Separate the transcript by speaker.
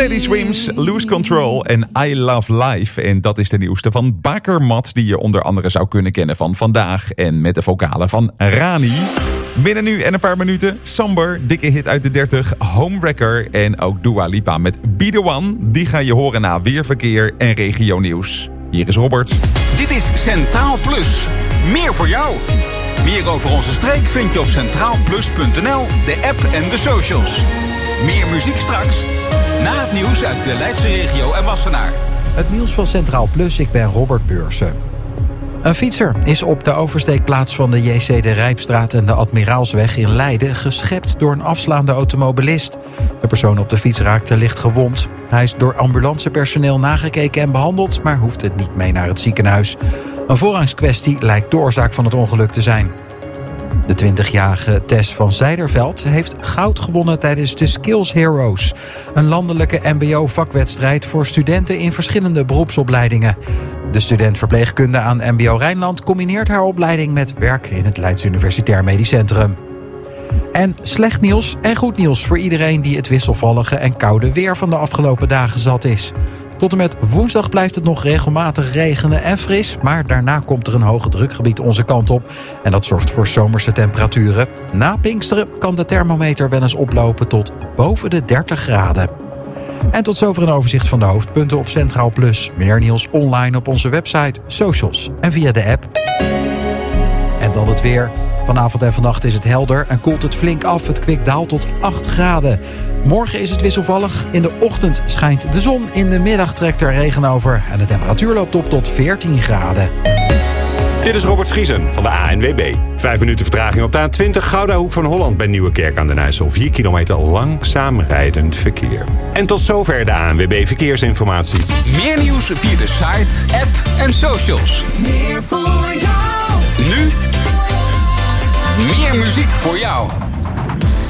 Speaker 1: Teddy Swims, Lose Control en I Love Life. En dat is de nieuwste van Bakermat, die je onder andere zou kunnen kennen van Vandaag. En met de vocalen van Rani. Binnen nu en een paar minuten Samber, dikke hit uit de 30, Homewrecker en ook Dua Lipa met Be The One. Die ga je horen na Weerverkeer en Regio Nieuws. Hier is Robert.
Speaker 2: Dit is Centraal Plus. Meer voor jou. Meer over onze streek vind je op centraalplus.nl, de app en de socials. Meer muziek straks. Na het nieuws uit de Leidse regio en Wassenaar.
Speaker 3: Het nieuws van Centraal Plus, ik ben Robert Beursen. Een fietser is op de oversteekplaats van de JC de Rijpstraat en de Admiraalsweg in Leiden geschept door een afslaande automobilist. De persoon op de fiets raakte licht gewond. Hij is door ambulancepersoneel nagekeken en behandeld, maar hoeft het niet mee naar het ziekenhuis. Een voorrangskwestie lijkt de oorzaak van het ongeluk te zijn. De 20-jarige Tess van Zijderveld heeft goud gewonnen tijdens de Skills Heroes. Een landelijke mbo-vakwedstrijd voor studenten in verschillende beroepsopleidingen. De student verpleegkunde aan mbo Rijnland combineert haar opleiding met werk in het Leids Universitair Medisch Centrum. En slecht nieuws en goed nieuws voor iedereen die het wisselvallige en koude weer van de afgelopen dagen zat is. Tot en met woensdag blijft het nog regelmatig regenen en fris, maar daarna komt er een hoge drukgebied onze kant op. En dat zorgt voor zomerse temperaturen. Na Pinksteren kan de thermometer wel eens oplopen tot boven de 30 graden. En tot zover een overzicht van de hoofdpunten op Centraal Plus. Meer nieuws online op onze website, socials en via de app. En dan het weer. Vanavond en vannacht is het helder en koelt het flink af. Het kwik daalt tot 8 graden. Morgen is het wisselvallig. In de ochtend schijnt de zon. In de middag trekt er regen over. En de temperatuur loopt op tot 14 graden.
Speaker 4: Dit is Robert Vriesen van de ANWB. 5 minuten vertraging op de A20 Gouda Hoek van Holland bij Nieuwekerk aan den IJssel. 4 kilometer langzaam rijdend verkeer. En tot zover de ANWB Verkeersinformatie.
Speaker 2: Meer nieuws via de site, app en socials.
Speaker 5: Meer voor jou.
Speaker 2: Nu meer muziek voor jou.